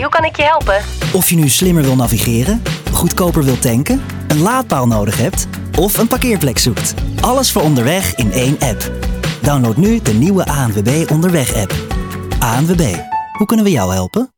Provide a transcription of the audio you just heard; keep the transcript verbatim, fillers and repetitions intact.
hoe kan ik je helpen? Of je nu slimmer wil navigeren, goedkoper wilt tanken, een laadpaal nodig hebt of een parkeerplek zoekt. Alles voor onderweg in één app. Download nu de nieuwe A N W B Onderweg app. A N W B, hoe kunnen we jou helpen?